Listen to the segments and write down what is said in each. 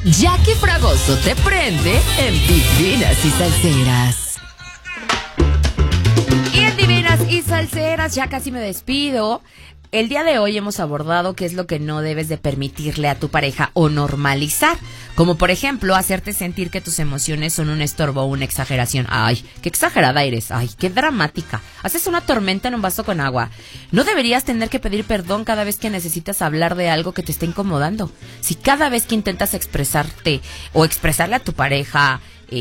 Jackie Fragoso te prende en Divinas y Salseras. Y en Divinas y Salseras ya casi me despido. El día de hoy hemos abordado qué es lo que no debes de permitirle a tu pareja o normalizar. Como por ejemplo, hacerte sentir que tus emociones son un estorbo o una exageración. Ay, qué exagerada eres. Ay, qué dramática. Haces una tormenta en un vaso con agua. No deberías tener que pedir perdón cada vez que necesitas hablar de algo que te está incomodando. Si cada vez que intentas expresarte o expresarle a tu pareja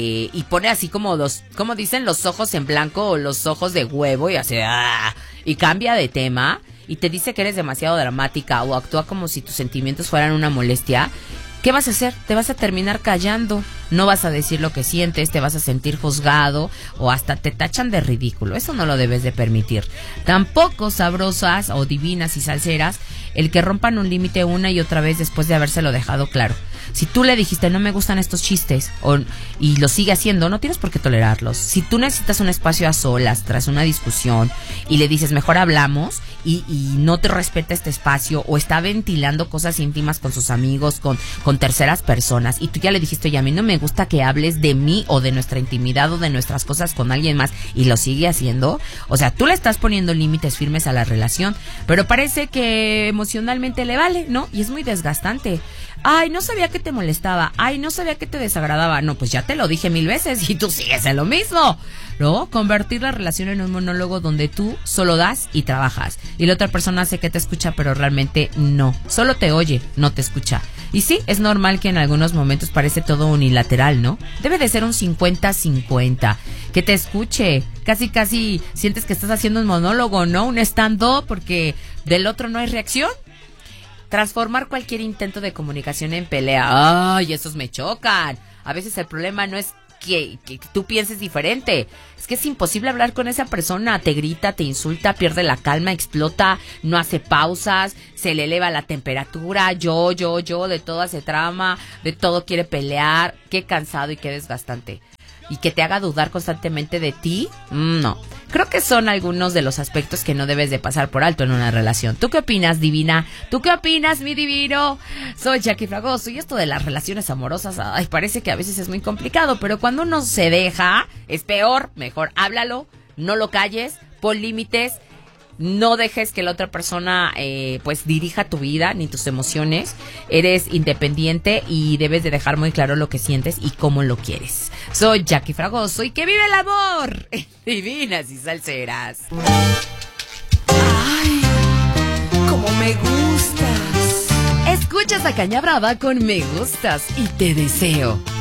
y pone así como como dicen, los ojos en blanco o los ojos de huevo y hace y cambia de tema y te dice que eres demasiado dramática o actúa como si tus sentimientos fueran una molestia, ¿qué vas a hacer? Te vas a terminar callando, no vas a decir lo que sientes, te vas a sentir juzgado o hasta te tachan de ridículo. Eso no lo debes de permitir. Tampoco, sabrosas o divinas y salseras, el que rompan un límite una y otra vez después de habérselo dejado claro. Si tú le dijiste no me gustan estos chistes y lo sigue haciendo, no tienes por qué tolerarlos. Si tú necesitas un espacio a solas tras una discusión y le dices mejor hablamos y no te respeta este espacio o está ventilando cosas íntimas con sus amigos, con terceras personas y tú ya le dijiste oye, a mí no me gusta que hables de mí o de nuestra intimidad o de nuestras cosas con alguien más y lo sigue haciendo, o sea, tú le estás poniendo límites firmes a la relación, pero parece que emocionalmente le vale, ¿no? Y es muy desgastante. Ay, no sabía que te molestaba. Ay, no sabía que te desagradaba. No, pues ya te lo dije 1000 veces y tú sigues en lo mismo, ¿no? Convertir la relación en un monólogo donde tú solo das y trabajas y la otra persona hace que te escucha, pero realmente no. Solo te oye, no te escucha. Y sí, es normal que en algunos momentos parece todo unilateral, ¿no? Debe de ser un 50-50. Que te escuche. Casi sientes que estás haciendo un monólogo, ¿no? Un stand-up porque del otro no hay reacción. Transformar cualquier intento de comunicación en pelea. ¡Ay, esos me chocan! A veces el problema no es que tú pienses diferente. Es que es imposible hablar con esa persona. Te grita, te insulta, pierde la calma, explota, no hace pausas, se le eleva la temperatura. Yo, de todo hace trama, de todo quiere pelear. Qué cansado y qué desgastante. Y que te haga dudar constantemente de ti, no. Creo que son algunos de los aspectos que no debes de pasar por alto en una relación. ¿Tú qué opinas, divina? ¿Tú qué opinas, mi divino? Soy Jackie Fragoso y esto de las relaciones amorosas, ay, parece que a veces es muy complicado, pero cuando uno se deja, es peor. Mejor háblalo, no lo calles, pon límites. No dejes que la otra persona pues dirija tu vida ni tus emociones. Eres independiente y debes de dejar muy claro lo que sientes y cómo lo quieres. Soy Jackie Fragoso y que vive el amor. Divinas y salseras. Ay, cómo me gustas. Escuchas a Caña Brava con Me Gustas y Te Deseo.